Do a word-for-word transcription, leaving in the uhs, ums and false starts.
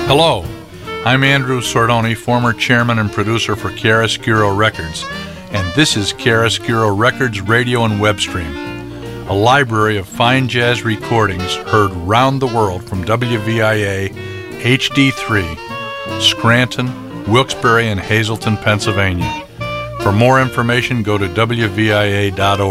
Hello, I'm Andrew Sordoni, former chairman and producer for Chiaroscuro Records, and this is Chiaroscuro Records Radio and Web Stream, a library of fine jazz recordings heard round the world from W V I A H D three, Scranton, Wilkes-Barre, and Hazleton, Pennsylvania. For more information, go to W V I A dot org.